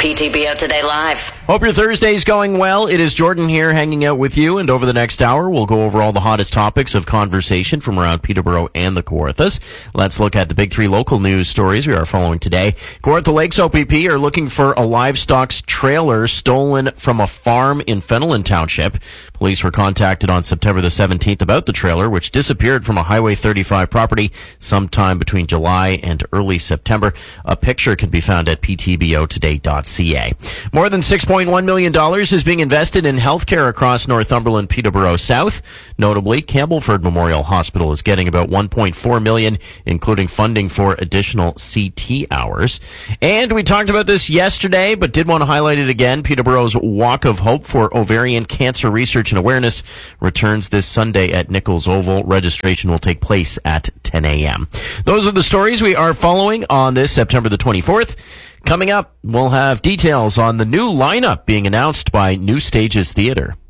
PTBO Today Live. Hope your Thursday's going well. It is Jordan here hanging out with you, and over the next hour, we'll go over all the hottest topics of conversation from around Peterborough and the Kawarthas. Let's look at the big three local news stories we are following today. Kawartha Lakes OPP are looking for a livestock trailer stolen from a farm in Fenelon Township. Police were contacted on September the 17th about the trailer, which disappeared from a Highway 35 property sometime between July and early September. A picture can be found at ptbotoday.ca. More than $6.1 million is being invested in healthcare across Northumberland, Peterborough South. Notably, Campbellford Memorial Hospital is getting about $1.4 million, including funding for additional CT hours. And we talked about this yesterday, but did want to highlight it again. Peterborough's Walk of Hope for Ovarian Cancer Research and Awareness returns this Sunday at Nichols Oval. Registration will take place at 10 a.m. Those are the stories we are following on this September the 24th. Coming up, we'll have details on the new lineup being announced by New Stages Theatre.